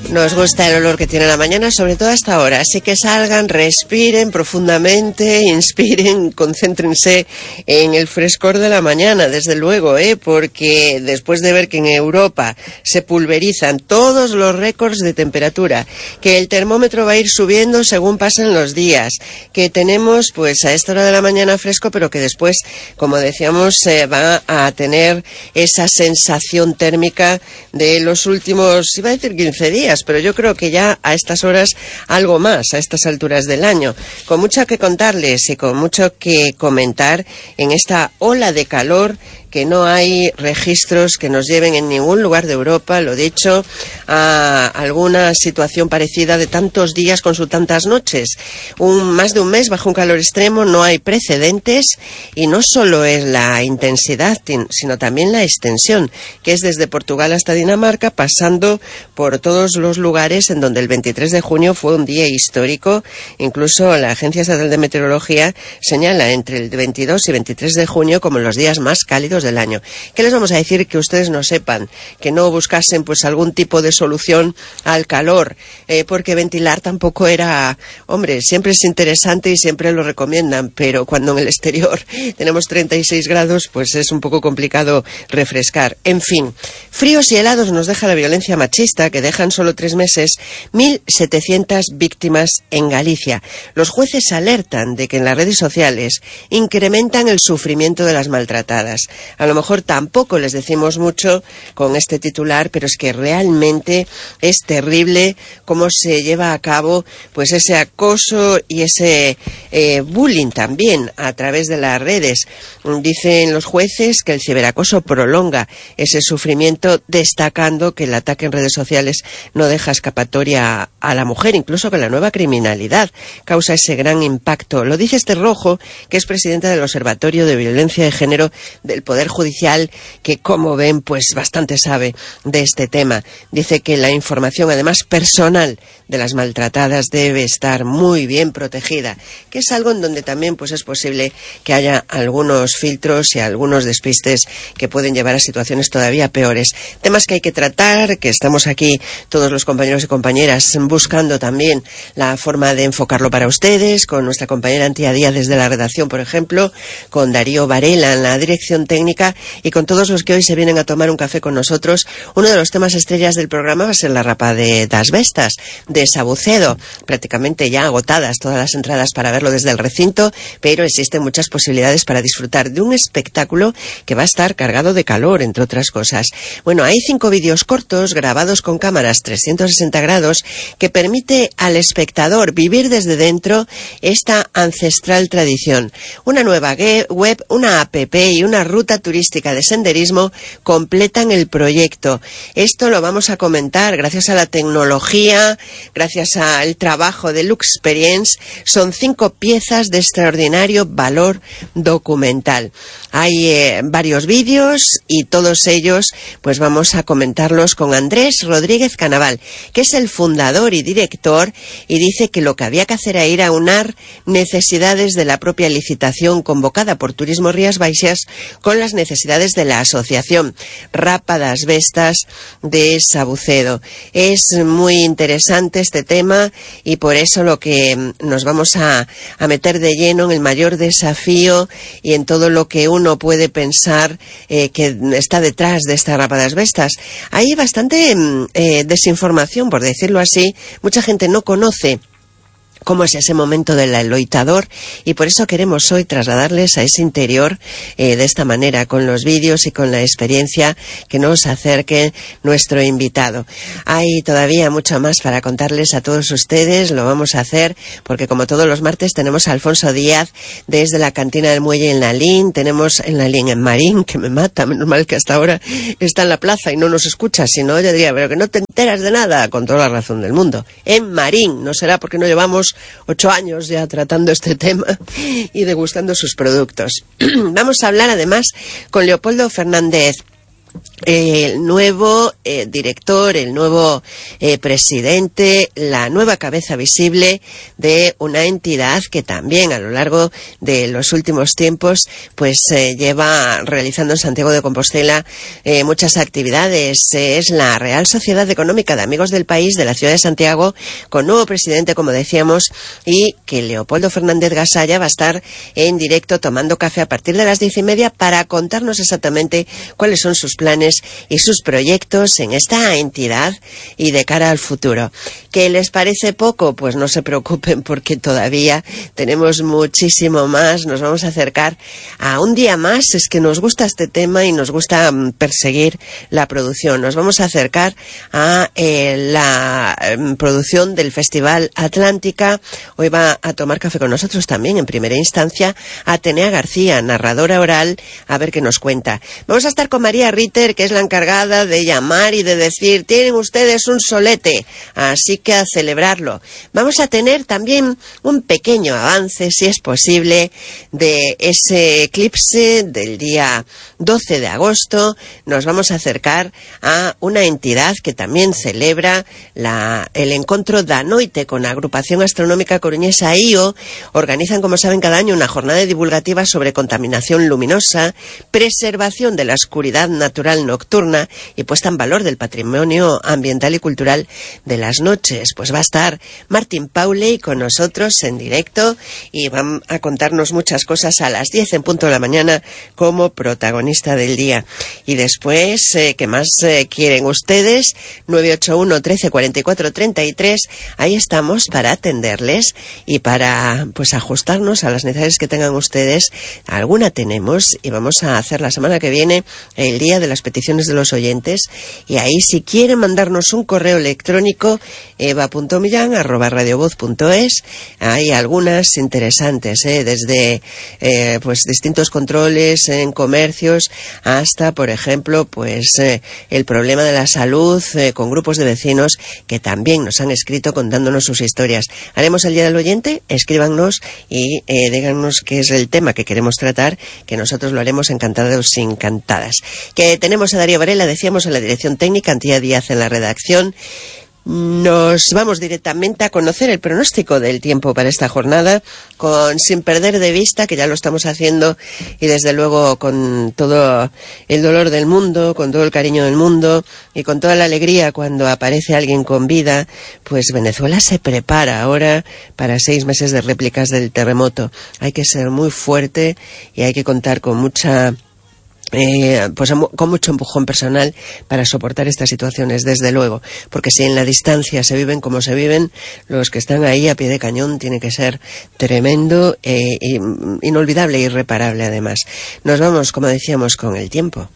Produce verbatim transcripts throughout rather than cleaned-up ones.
Nos gusta el olor que tiene la mañana, sobre todo hasta ahora, así que salgan, respiren profundamente, inspiren, concéntrense en el frescor de la mañana, desde luego, ¿eh? Porque después de ver que en Europa se pulverizan todos los récords de temperatura, que el termómetro va a ir subiendo según pasen los días, que tenemos pues a esta hora de la mañana fresco, pero que después, como decíamos, eh, va a tener esa sensación térmica de los últimos, iba a decir quince días, pero yo creo que ya a estas horas algo más, a estas alturas del año, con mucho que contarles y con mucho que comentar en esta ola de calor que no hay registros que nos lleven en ningún lugar de Europa, lo dicho, a alguna situación parecida de tantos días con sus tantas noches. Un, más de un mes bajo un calor extremo, no hay precedentes, y no solo es la intensidad, sino también la extensión, que es desde Portugal hasta Dinamarca, pasando por todos los lugares en donde el veintitrés de junio fue un día histórico. Incluso la Agencia Estatal de Meteorología señala entre el veintidós y veintitrés de junio como los días más cálidos del año. ¿Qué les vamos a decir que ustedes no sepan? Que no buscasen pues algún tipo de solución al calor, eh, porque ventilar tampoco era, hombre, siempre es interesante y siempre lo recomiendan, pero cuando en el exterior tenemos treinta y seis grados, pues es un poco complicado refrescar. En fin, fríos y helados nos deja la violencia machista, que dejan solo tres meses mil setecientas víctimas en Galicia. Los jueces alertan de que en las redes sociales incrementan el sufrimiento de las maltratadas. A lo mejor tampoco les decimos mucho con este titular, pero es que realmente es terrible cómo se lleva a cabo pues ese acoso y ese eh, bullying también a través de las redes. Dicen los jueces que el ciberacoso prolonga ese sufrimiento, destacando que el ataque en redes sociales no deja escapatoria a la mujer, incluso que la nueva criminalidad causa ese gran impacto. Lo dice Esther Rojo, que es presidenta del Observatorio de Violencia de Género del Poder Judicial, que, como ven, pues bastante sabe de este tema. Dice que la información, además personal, de las maltratadas debe estar muy bien protegida, que es algo en donde también pues es posible que haya algunos filtros y algunos despistes que pueden llevar a situaciones todavía peores. Temas que hay que tratar, que estamos aquí todos los compañeros y compañeras buscando también la forma de enfocarlo para ustedes, con nuestra compañera Antía Díaz desde la redacción, por ejemplo, con Darío Varela en la dirección técnica y con todos los que hoy se vienen a tomar un café con nosotros. Uno de los temas estrellas del programa va a ser la rapa de Das Vestas, de Sabucedo, prácticamente ya agotadas todas las entradas para verlo desde el recinto, pero existen muchas posibilidades para disfrutar de un espectáculo que va a estar cargado de calor, entre otras cosas. Bueno, hay cinco vídeos cortos grabados con cámaras trescientos sesenta grados que permite al espectador vivir desde dentro esta ancestral tradición. Una nueva web, una app y una ruta turística de senderismo completan el proyecto. Esto lo vamos a comentar gracias a la tecnología, gracias al trabajo de Luxperience. Son cinco piezas de extraordinario valor documental. Hay eh, varios vídeos y todos ellos pues vamos a comentarlos con Andrés Rodríguez Canaval, que es el fundador y director, y dice que lo que había que hacer era ir a unar necesidades de la propia licitación convocada por Turismo Rías Baixas con las necesidades de la asociación Rapa das Vestas de Sabucedo. Es muy interesante este tema y por eso lo que nos vamos a, a meter de lleno en el mayor desafío y en todo lo que uno puede pensar eh, que está detrás de esta Rapa das Vestas. Hay bastante eh, desinformación, por decirlo así. Mucha gente no conoce cómo es ese momento del loitador, y por eso queremos hoy trasladarles a ese interior eh, de esta manera, con los vídeos y con la experiencia que nos acerque nuestro invitado. Hay todavía mucho más para contarles a todos ustedes, lo vamos a hacer porque como todos los martes tenemos a Alfonso Díaz desde la cantina del Muelle en Lalín, tenemos en Lalín en Marín, que me mata, menos mal que hasta ahora está en la plaza y no nos escucha, si no yo diría, pero que no te enteras de nada, con toda la razón del mundo. En Marín, no será porque no llevamos ocho años ya tratando este tema y degustando sus productos. Vamos a hablar además con Leopoldo Fernández el nuevo eh, director, el nuevo eh, presidente, la nueva cabeza visible de una entidad que también a lo largo de los últimos tiempos pues eh, lleva realizando en Santiago de Compostela eh, muchas actividades. Eh, es la Real Sociedad Económica de Amigos del País de la ciudad de Santiago, con nuevo presidente, como decíamos, y que Leopoldo Fernández Gasalla va a estar en directo tomando café a partir de las diez y media para contarnos exactamente cuáles son sus planes y sus proyectos en esta entidad y de cara al futuro. ¿Qué les parece poco? Pues no se preocupen, porque todavía tenemos muchísimo más. Nos vamos a acercar a un día más. Es que nos gusta este tema y nos gusta um, perseguir la producción. Nos vamos a acercar a eh, la um, producción del Festival Atlántica. Hoy va a tomar café con nosotros también, en primera instancia, Atenea García, narradora oral, a ver qué nos cuenta. Vamos a estar con María Ritter, que es la encargada de llamar y de decir: tienen ustedes un solete, así que a celebrarlo. Vamos a tener también un pequeño avance, si es posible, de ese eclipse del día doce de agosto. Nos vamos a acercar a una entidad que también celebra la, el encuentro da Noite con la agrupación astronómica coruñesa I O. Organizan, como saben, cada año una jornada divulgativa sobre contaminación luminosa, preservación de la oscuridad natural nocturna y puesta en valor del patrimonio ambiental y cultural de las noches. Pues va a estar Martín Pauley con nosotros en directo y van a contarnos muchas cosas a las diez en punto de la mañana como protagonista del día. Y después, eh, ¿qué más eh, quieren ustedes? nueve ocho uno, trece, cuarenta y cuatro, treinta y tres. Ahí estamos para atenderles y para pues ajustarnos a las necesidades que tengan ustedes. Alguna tenemos y vamos a hacer la semana que viene el día de las peticiones de los oyentes, y ahí, si quieren mandarnos un correo electrónico, eva punto millán arroba radiovoz punto es. Hay algunas interesantes, ¿eh? desde eh, pues distintos controles en comercios hasta, por ejemplo, pues eh, el problema de la salud eh, con grupos de vecinos que también nos han escrito contándonos sus historias. Haremos el día del oyente, escríbanos y eh, díganos qué es el tema que queremos tratar, que nosotros lo haremos encantados y encantadas. Que tenemos a Darío Varela, decíamos, en la dirección técnica, Antía Díaz en la redacción. Nos vamos directamente a conocer el pronóstico del tiempo para esta jornada, con sin perder de vista, que ya lo estamos haciendo, y desde luego con todo el dolor del mundo, con todo el cariño del mundo y con toda la alegría cuando aparece alguien con vida, pues Venezuela se prepara ahora para seis meses de réplicas del terremoto. Hay que ser muy fuerte y hay que contar con mucha... Eh, pues con mucho empujón personal para soportar estas situaciones, desde luego, porque si en la distancia se viven como se viven, los que están ahí a pie de cañón tiene que ser tremendo, eh, inolvidable e irreparable además. Nos vamos, como decíamos, con el tiempo.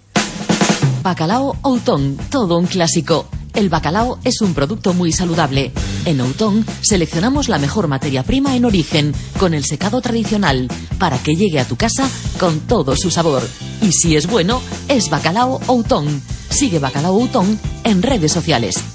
Bacalao Outón, todo un clásico. El bacalao es un producto muy saludable. En Outón seleccionamos la mejor materia prima en origen, con el secado tradicional, para que llegue a tu casa con todo su sabor. Y si es bueno, es Bacalao Outón. Sigue Bacalao Outón en redes sociales.